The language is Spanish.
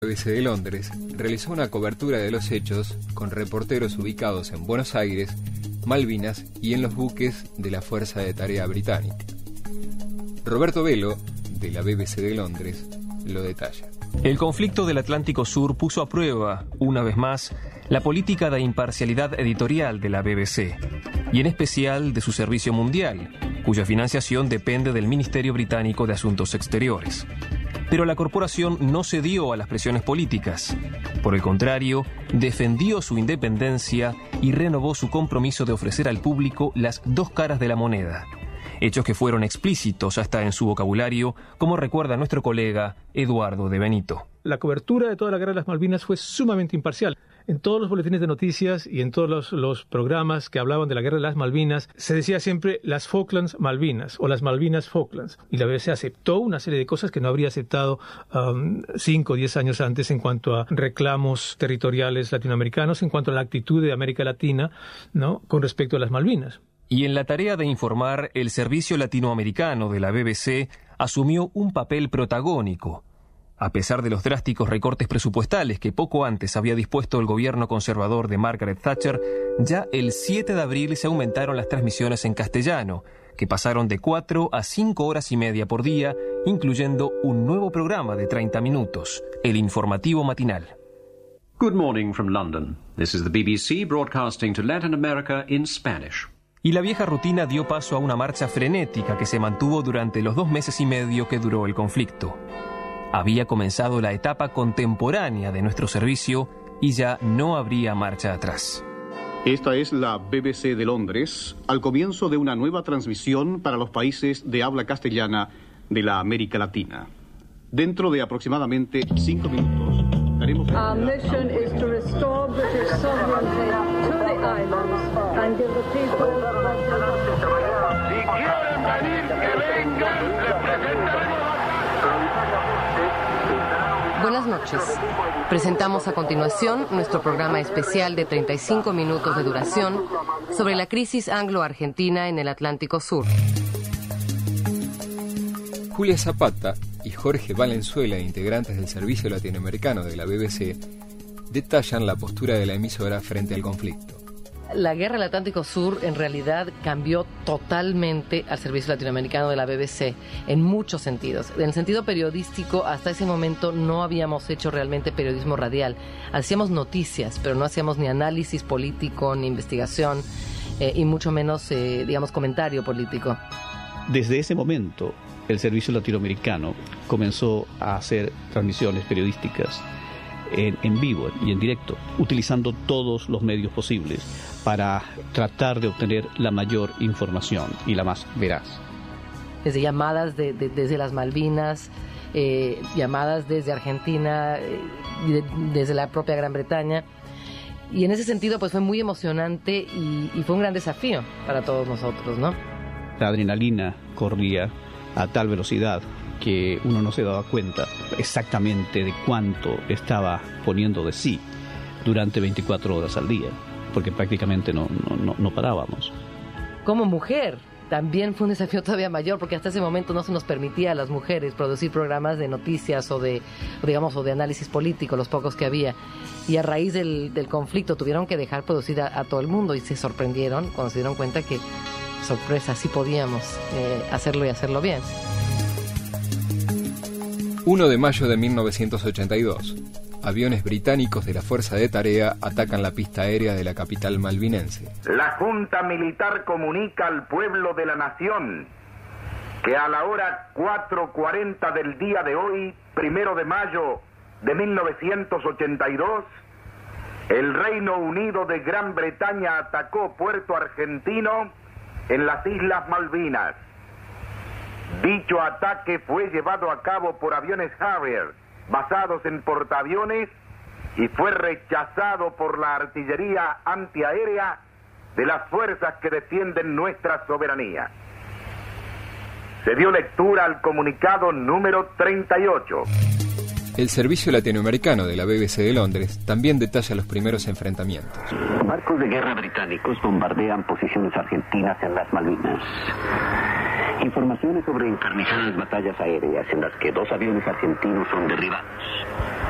BBC de Londres realizó una cobertura de los hechos con reporteros ubicados en Buenos Aires, Malvinas y en los buques de la Fuerza de Tarea Británica. Roberto Velo, de la BBC de Londres, lo detalla. El conflicto del Atlántico Sur puso a prueba, una vez más, la política de imparcialidad editorial de la BBC, y en especial de su servicio mundial, cuya financiación depende del Ministerio Británico de Asuntos Exteriores. Pero la corporación no cedió a las presiones políticas. Por el contrario, defendió su independencia y renovó su compromiso de ofrecer al público las dos caras de la moneda. Hechos que fueron explícitos hasta en su vocabulario, como recuerda nuestro colega Eduardo de Benito. La cobertura de toda la guerra de las Malvinas fue sumamente imparcial. En todos los boletines de noticias y en todos los programas que hablaban de la guerra de las Malvinas, se decía siempre las Falklands Malvinas o las Malvinas Falklands. Y la BBC aceptó una serie de cosas que no habría aceptado 5 o 10 años antes en cuanto a reclamos territoriales latinoamericanos, en cuanto a la actitud de América Latina, ¿no?, con respecto a las Malvinas. Y en la tarea de informar, el servicio latinoamericano de la BBC asumió un papel protagónico. A pesar de los drásticos recortes presupuestales que poco antes había dispuesto el gobierno conservador de Margaret Thatcher, ya el 7 de abril se aumentaron las transmisiones en castellano, que pasaron de 4 a 5 horas y media por día, incluyendo un nuevo programa de 30 minutos, el informativo matinal. Good morning from London. This is the BBC broadcasting to Latin America in Spanish. Y la vieja rutina dio paso a una marcha frenética que se mantuvo durante los 2 meses y medio que duró el conflicto. Había comenzado la etapa contemporánea de nuestro servicio y ya no habría marcha atrás. Esta es la BBC de Londres, al comienzo de una nueva transmisión para los países de habla castellana de la América Latina. Dentro de aproximadamente 5 minutos daremos... Our mission is to restore British sovereignty to the islands and give the people... Si quieren venir, que vengan, les presentaremos... Buenas noches. Presentamos a continuación nuestro programa especial de 35 minutos de duración sobre la crisis anglo-argentina en el Atlántico Sur. Julia Zapata y Jorge Valenzuela, integrantes del servicio latinoamericano de la BBC, detallan la postura de la emisora frente al conflicto. La guerra del Atlántico Sur en realidad cambió totalmente al servicio latinoamericano de la BBC en muchos sentidos. En el sentido periodístico, hasta ese momento no habíamos hecho realmente periodismo radial. Hacíamos noticias, pero no hacíamos ni análisis político, ni investigación, y mucho menos, comentario político. Desde ese momento, el servicio latinoamericano comenzó a hacer transmisiones periodísticas en vivo y en directo, utilizando todos los medios posibles para tratar de obtener la mayor información y la más veraz. Desde llamadas desde las Malvinas, llamadas desde Argentina, desde la propia Gran Bretaña. Y en ese sentido pues fue muy emocionante y fue un gran desafío para todos nosotros, ¿no? La adrenalina corría a tal velocidad que uno no se daba cuenta exactamente de cuánto estaba poniendo de sí durante 24 horas al día, porque prácticamente no parábamos. Como mujer, también fue un desafío todavía mayor, porque hasta ese momento no se nos permitía a las mujeres producir programas de noticias o de análisis político, los pocos que había. Y a raíz del conflicto tuvieron que dejar producir a todo el mundo y se sorprendieron cuando se dieron cuenta que, sorpresa, sí podíamos hacerlo y hacerlo bien. 1 de mayo de 1982. Aviones británicos de la Fuerza de Tarea atacan la pista aérea de la capital malvinense. La Junta Militar comunica al pueblo de la nación que a la hora 4:40 del día de hoy, 1 de mayo de 1982, el Reino Unido de Gran Bretaña atacó Puerto Argentino en las Islas Malvinas. Dicho ataque fue llevado a cabo por aviones Harrier basados en portaaviones y fue rechazado por la artillería antiaérea de las fuerzas que defienden nuestra soberanía. Se dio lectura al comunicado número 38. El servicio latinoamericano de la BBC de Londres también detalla los primeros enfrentamientos. Barcos de guerra británicos bombardean posiciones argentinas en las Malvinas. Informaciones sobre encarnizadas batallas aéreas en las que 2 aviones argentinos son derribados.